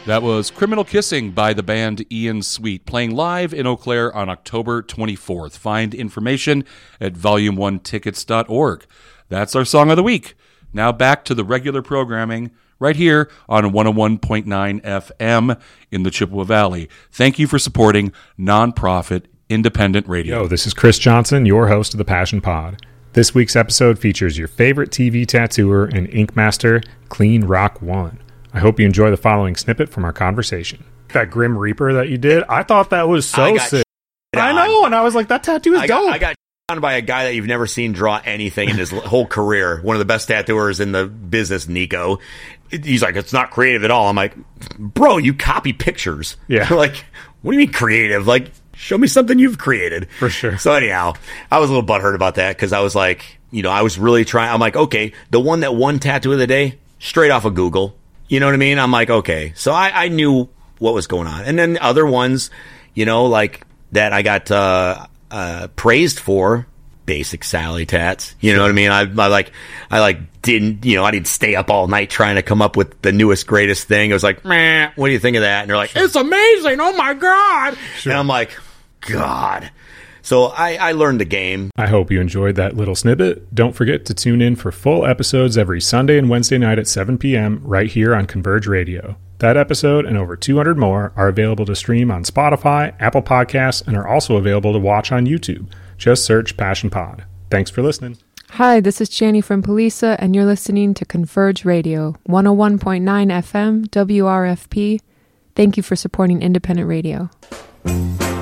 That was Criminal Kissing by the band Ian Sweet, playing live in Eau Claire on October 24th. Find information at volume1tickets.org. That's our song of the week. Now back to the regular programming right here on 101.9 FM in the Chippewa Valley. Thank you for supporting nonprofit independent radio. Yo, this is Chris Johnson, your host of the Passion Pod. This week's episode features your favorite TV tattooer and ink master, Clean Rock One. I hope you enjoy the following snippet from our conversation. That Grim Reaper that you did, I thought that was so sick. I know, and I was like, that tattoo is dope. I got on by a guy that you've never seen draw anything in his whole career. One of the best tattooers in the business, Nico. He's like, it's not creative at all. I'm like, bro, you copy pictures. Yeah. Like, what do you mean creative? Like, show me something you've created. For sure. So anyhow, I was a little butthurt about that because I was like, I was really trying. I'm like, okay, the one that won tattoo of the day, straight off of Google. You know what I mean? I'm like, okay. So I knew what was going on. And then other ones, like that I got praised for, basic Sally tats. You know what I mean? I didn't stay up all night trying to come up with the newest, greatest thing. It was like, meh, what do you think of that? And they're like, it's amazing. Oh my God. Sure. And I'm like, God. So I learned the game. I hope you enjoyed that little snippet. Don't forget to tune in for full episodes every Sunday and Wednesday night at 7 p.m. right here on Converge Radio. That episode and over 200 more are available to stream on Spotify, Apple Podcasts, and are also available to watch on YouTube. Just search Passion Pod. Thanks for listening. Hi, this is Chani from Polisa, and you're listening to Converge Radio, 101.9 FM, WRFP. Thank you for supporting independent radio.